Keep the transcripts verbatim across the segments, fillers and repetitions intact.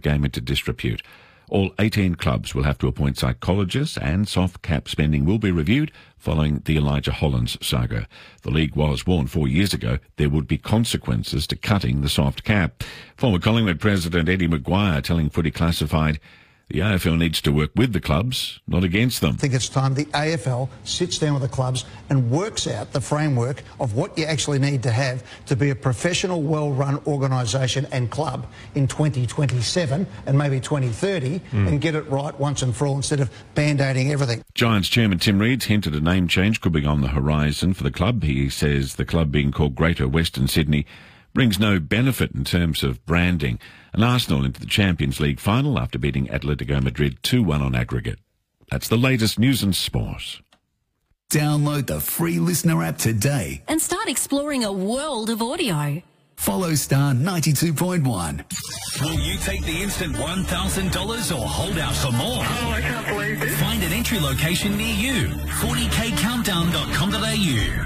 game into disrepute. All eighteen clubs will have to appoint psychologists, and soft cap spending will be reviewed following the Elijah Hollands saga. The league was warned four years ago there would be consequences to cutting the soft cap. Former Collingwood president Eddie Maguire telling Footy Classified the A F L needs to work with the clubs, not against them. I think it's time the A F L sits down with the clubs and works out the framework of what you actually need to have to be a professional, well-run organisation and club in twenty twenty-seven and maybe twenty thirty mm. and get it right once and for all instead of band-aiding everything. Giants chairman Tim Reeds hinted a name change could be on the horizon for the club. He says the club being called Greater Western Sydney brings no benefit in terms of branding. And Arsenal into the Champions League final after beating Atletico Madrid two one on aggregate. That's the latest news and sport. Download the free Listener app today and start exploring a world of audio. Follow Star ninety-two point one. Will you take the instant one thousand dollars or hold out for more? Oh, I can't believe it. Find an entry location near you. forty k countdown dot com dot a u.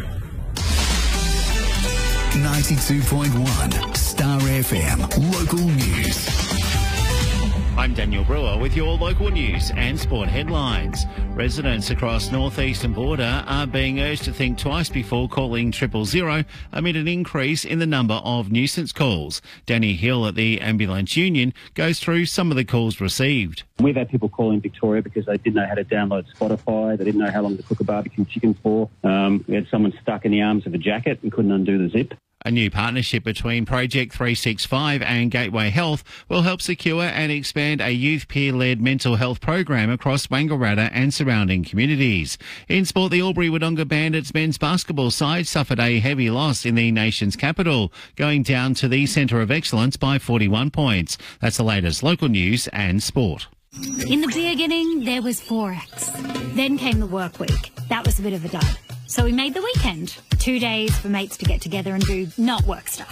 ninety-two point one Star F M Local News. I'm Daniel Brewer with your local news and sport headlines. Residents across northeastern border are being urged to think twice before calling triple zero amid an increase in the number of nuisance calls. Danny Hill at the Ambulance Union goes through some of the calls received. We've had people calling Victoria because they didn't know how to download Spotify. They didn't know how long to cook a barbecue chicken for. Um, we had someone stuck in the arms of a jacket and couldn't undo the zip. A new partnership between Project three sixty-five and Gateway Health will help secure and expand a youth peer-led mental health program across Wangaratta and surrounding communities. In sport, the Albury-Wodonga Bandits men's basketball side suffered a heavy loss in the nation's capital, going down to the Centre of Excellence by forty-one points. That's the latest local news and sport. In the beginning, there was Forex. Then came the work week. That was a bit of a dud. So we made the weekend. Two days for mates to get together and do not work stuff.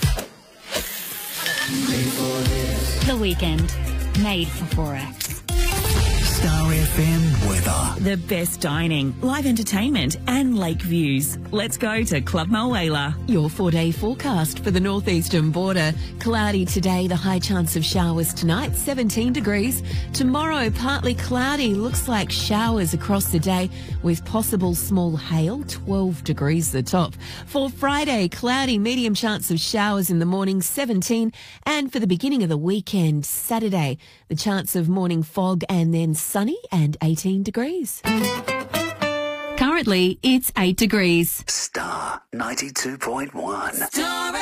The weekend. Made for Forex. Star F M weather. The best dining, live entertainment and lake views. Let's go to Club Mulwala. Your four-day forecast for the northeastern border. Cloudy today, the high chance of showers tonight, seventeen degrees. Tomorrow, partly cloudy, looks like showers across the day with possible small hail, twelve degrees the top. For Friday, cloudy, medium chance of showers in the morning, seventeen. And for the beginning of the weekend, Saturday, the chance of morning fog and then sunny and eighteen degrees. Currently, it's eight degrees. Star ninety-two point one. Star